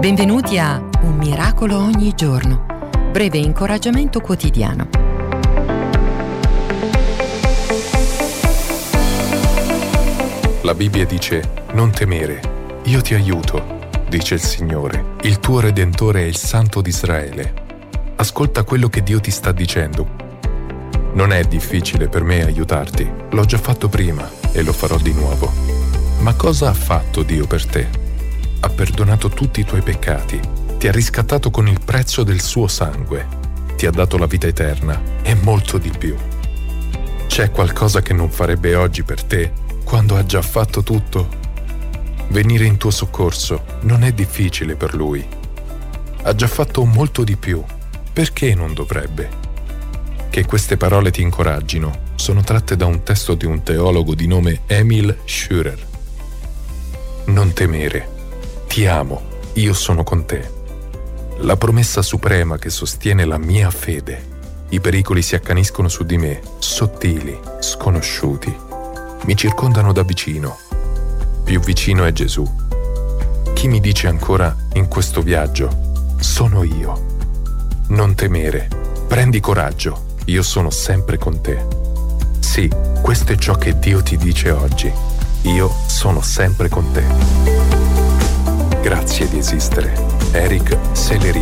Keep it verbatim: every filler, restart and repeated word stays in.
Benvenuti a Un miracolo ogni giorno, breve incoraggiamento quotidiano. La Bibbia dice: non temere, io ti aiuto, dice il Signore, il tuo Redentore è il Santo di Israele. Ascolta quello che Dio ti sta dicendo. Non è difficile per me aiutarti, l'ho già fatto prima e lo farò di nuovo. Ma cosa ha fatto Dio per te? Ha perdonato tutti i tuoi peccati, ti ha riscattato con il prezzo del suo sangue, ti ha dato la vita eterna e molto di più. C'è qualcosa che non farebbe oggi per te quando ha già fatto tutto? Venire in tuo soccorso non è difficile per Lui. Ha già fatto molto di più, perché non dovrebbe? Che queste parole ti incoraggino sono tratte da un testo di un teologo di nome Emil Schürer. Non temere. Ti amo, io sono con te. La promessa suprema che sostiene la mia fede. I pericoli si accaniscono su di me, sottili, sconosciuti. Mi circondano da vicino. Più vicino è Gesù. Chi mi dice ancora in questo viaggio? Sono io. Non temere, prendi coraggio, io sono sempre con te. Sì, questo è ciò che Dio ti dice oggi. Io sono sempre con te. Grazie di esistere. Eric Sellerie.